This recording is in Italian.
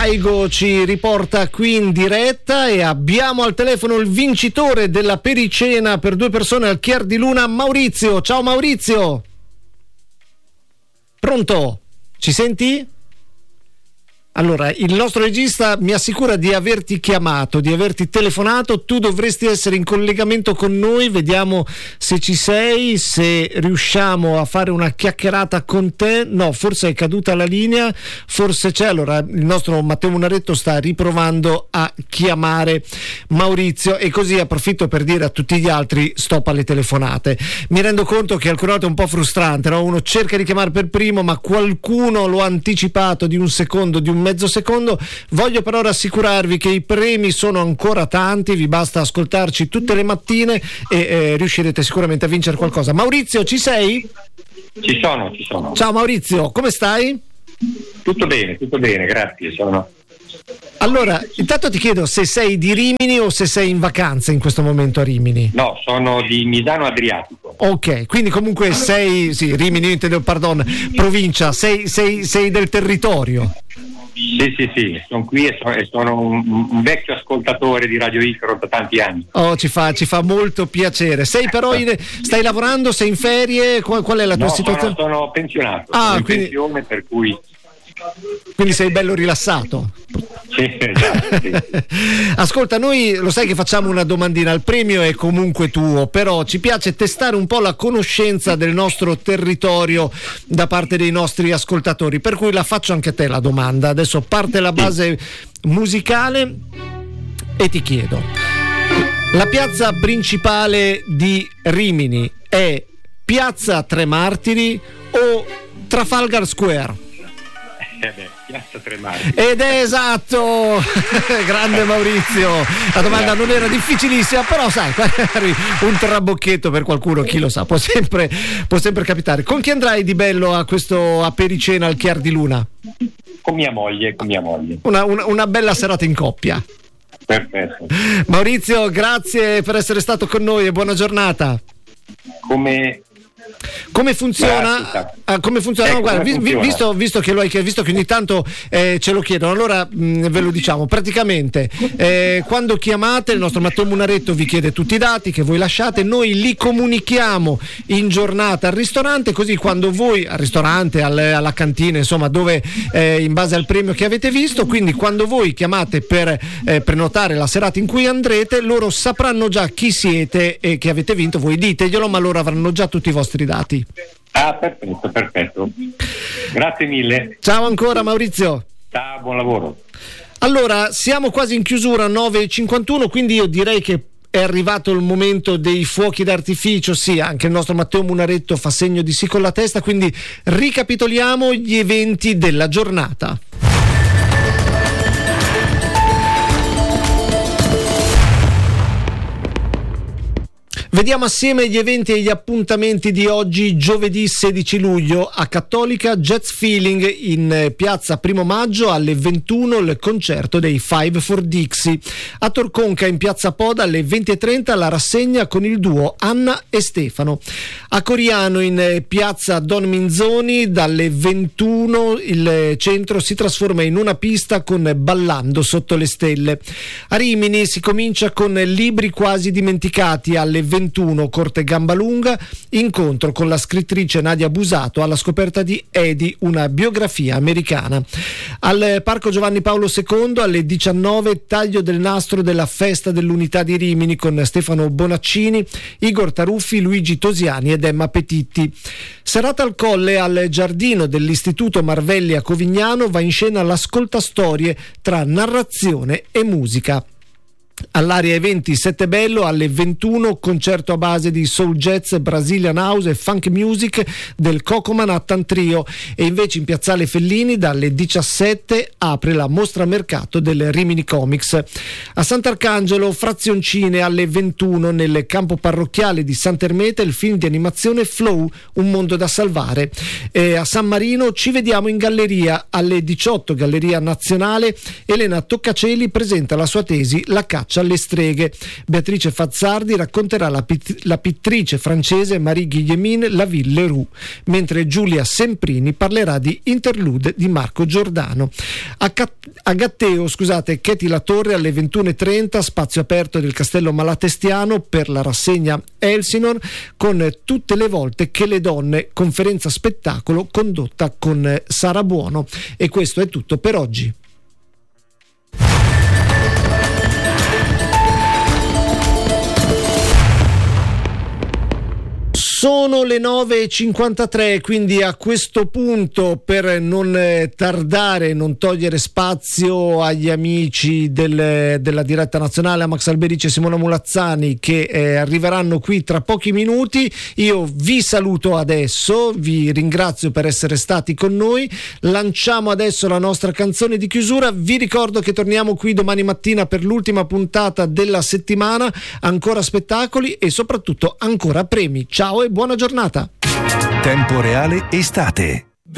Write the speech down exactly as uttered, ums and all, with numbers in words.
Daigo ci riporta qui in diretta e abbiamo al telefono il vincitore della pericena per due persone al Chiar di Luna, Maurizio. Ciao Maurizio. Pronto? Ci senti? Allora, il nostro regista mi assicura di averti chiamato, di averti telefonato. Tu dovresti essere in collegamento con noi, vediamo se ci sei, se riusciamo a fare una chiacchierata con te. No, forse è caduta la linea, forse c'è. Allora, il nostro Matteo Munaretto sta riprovando a chiamare Maurizio e così approfitto per dire a tutti gli altri stop alle telefonate. Mi rendo conto che alcune volte è un po' frustrante, no? Uno cerca di chiamare per primo, ma qualcuno lo ha anticipato di un secondo, di un mezzo secondo. Voglio però rassicurarvi che i premi sono ancora tanti, vi basta ascoltarci tutte le mattine e eh, riuscirete sicuramente a vincere qualcosa. Maurizio, ci sei? Ci sono, ci sono. Ciao Maurizio, come stai? Tutto bene, tutto bene, grazie. Sono... Allora, intanto ti chiedo se sei di Rimini o se sei in vacanza in questo momento a Rimini. No, sono di Misano Adriatico. Ok, quindi comunque sei, sì, Rimini, intendo, pardon, provincia, sei, sei, sei del territorio. Sì, sì, sì, sono qui e sono, e sono un, un vecchio ascoltatore di Radio Icaro da tanti anni. Oh, ci fa, ci fa molto piacere. Sei però in, stai lavorando, sei in ferie? Qual, qual è la tua no, situazione? Sono, sono pensionato, ah, sono in quindi, pensione, per cui... Quindi sei bello rilassato. Sì, esatto, sì. Ascolta, noi lo sai che facciamo una domandina, il premio è comunque tuo, però ci piace testare un po' la conoscenza del nostro territorio da parte dei nostri ascoltatori, per cui la faccio anche a te la domanda. Adesso parte la base musicale e ti chiedo: la piazza principale di Rimini è Piazza Tre Martiri o Trafalgar Square? Eh beh, Piazza Tre Martiri. Ed è esatto. Grande Maurizio, la domanda non era difficilissima, però sai, un trabocchetto per qualcuno, chi lo sa, può sempre, può sempre capitare. Con chi andrai di bello a questo apericena al Chiar di Luna? Con mia moglie, con mia moglie. Una, una, una bella serata in coppia. Perfetto. Maurizio, grazie per essere stato con noi e buona giornata. Come Come funziona? Ah, come funziona? Ecco, no, guarda, come vi, funziona? Visto, visto che lo hai visto che ogni tanto eh, ce lo chiedono, allora mh, ve lo diciamo. Praticamente eh, quando chiamate, il nostro Matteo Munaretto vi chiede tutti i dati che voi lasciate, noi li comunichiamo in giornata al ristorante, così quando voi al ristorante, al, alla cantina, insomma, dove eh, in base al premio che avete visto, quindi quando voi chiamate per eh, prenotare la serata in cui andrete, loro sapranno già chi siete e che avete vinto. Voi diteglielo, ma loro avranno già tutti i vostri dati. Ah, perfetto, perfetto. Grazie mille. Ciao ancora Maurizio. Ciao, buon lavoro. Allora, siamo quasi in chiusura, nove e cinquantuno, quindi io direi che è arrivato il momento dei fuochi d'artificio. Sì, anche il nostro Matteo Munaretto fa segno di sì con la testa, quindi ricapitoliamo gli eventi della giornata. Vediamo assieme gli eventi e gli appuntamenti di oggi, giovedì sedici luglio. A Cattolica Jazz Feeling in piazza Primo Maggio alle ventuno il concerto dei Five for Dixie. A Torconca in piazza Poda alle venti e trenta la rassegna con il duo Anna e Stefano. A Coriano in piazza Don Minzoni dalle ventuno il centro si trasforma in una pista con Ballando sotto le stelle. A Rimini si comincia con Libri quasi dimenticati alle ventuno Corte Gambalunga, incontro con la scrittrice Nadia Busato alla scoperta di Edi, una biografia americana. Al Parco Giovanni Paolo secondo alle diciannove taglio del nastro della festa dell'unità di Rimini con Stefano Bonaccini, Igor Taruffi, Luigi Tosiani ed Emma Petitti. Serata al Colle al giardino dell'Istituto Marvelli a Covignano va in scena l'ascoltastorie tra narrazione e musica. All'area eventi Sette Bello alle ventuno concerto a base di soul jazz, Brazilian house e funk music del Coco Manhattan Trio, e invece in piazzale Fellini dalle diciassette apre la mostra mercato del Rimini Comics. A Sant'Arcangelo Frazioncine alle ventuno nel campo parrocchiale di Sant'Ermete il film di animazione Flow, un mondo da salvare. E a San Marino ci vediamo in galleria alle diciotto, Galleria Nazionale. Elena Toccaceli presenta la sua tesi La caccia caccia alle streghe. Beatrice Fazzardi racconterà la, pit- la pittrice francese Marie-Guillemine Laville-Leroux, mentre Giulia Semprini parlerà di Interlude di Marco Giordano. A, Cat- a Gatteo, scusate, Cheti La Torre alle ventuno e trenta, spazio aperto del Castello Malatestiano per la rassegna Elsinor con Tutte le volte che le donne, conferenza spettacolo condotta con Sara Buono. E questo è tutto per oggi. Sono le nove e cinquantatré, quindi a questo punto, per non tardare, non togliere spazio agli amici del, della diretta nazionale, a Max Alberici e Simona Mulazzani, che eh, arriveranno qui tra pochi minuti, io vi saluto adesso, vi ringrazio per essere stati con noi, lanciamo adesso la nostra canzone di chiusura, vi ricordo che torniamo qui domani mattina per l'ultima puntata della settimana, ancora spettacoli e soprattutto ancora premi. Ciao e buona giornata. Tempo Reale Estate.